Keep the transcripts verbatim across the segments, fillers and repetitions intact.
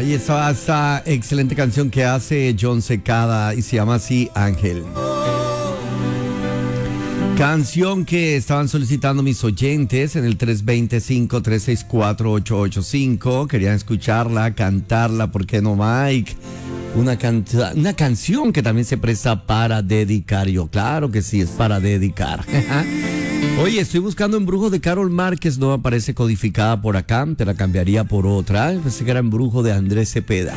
Ahí está esa excelente canción que hace John Secada y se llama así Ángel. Canción que estaban solicitando mis oyentes en el tres dos cinco, tres seis cuatro, ocho ocho cinco. Querían escucharla, cantarla, ¿por qué no, Mike? Una, canta- una canción que también se presta para dedicar. Yo, claro que sí, es para dedicar. Oye, estoy buscando Embrujo de Carol Márquez, no aparece codificada por acá, te la cambiaría por otra. Pensé que era Embrujo de Andrés Cepeda.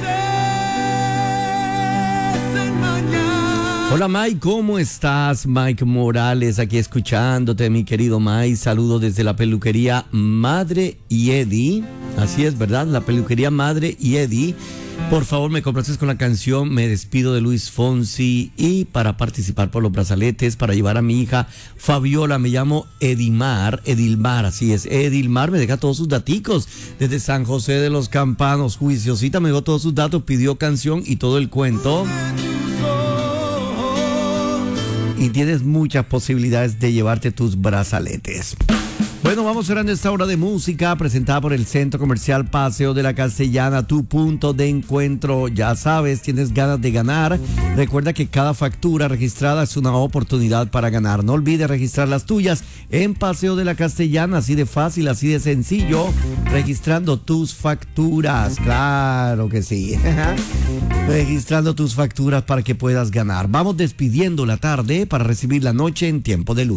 Hola Mike, ¿cómo estás? Mike Morales, aquí escuchándote, mi querido Mike. Saludos desde la peluquería Madre y Eddie. Así es, ¿verdad? La peluquería Madre y Eddie. Por favor, me complaces con la canción Me despido de Luis Fonsi. Y para participar por los brazaletes, para llevar a mi hija Fabiola, me llamo Edilmar, Edilmar, así es, Edilmar, me deja todos sus daticos. Desde San José de los Campanos, juiciosita, me dio todos sus datos, pidió canción y todo el cuento. Y tienes muchas posibilidades de llevarte tus brazaletes. Bueno, vamos cerrando esta hora de música presentada por el Centro Comercial Paseo de la Castellana, tu punto de encuentro. Ya sabes, tienes ganas de ganar. Recuerda que cada factura registrada es una oportunidad para ganar. No olvides registrar las tuyas en Paseo de la Castellana, así de fácil, así de sencillo, registrando tus facturas. Claro que sí. Registrando tus facturas para que puedas ganar. Vamos despidiendo la tarde para recibir la noche en tiempo de luz.